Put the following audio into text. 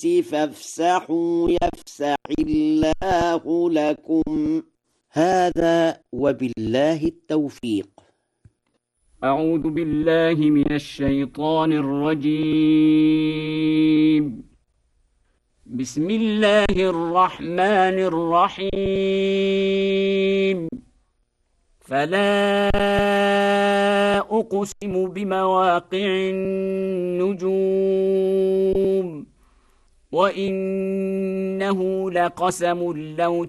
فافسحوا يفسح الله لكم. هذا وبالله التوفيق. أعوذ بالله من الشيطان الرجيم. بسم الله الرحمن الرحيم. فلا أقسم بمواقع النجوم وإنه لقسم لو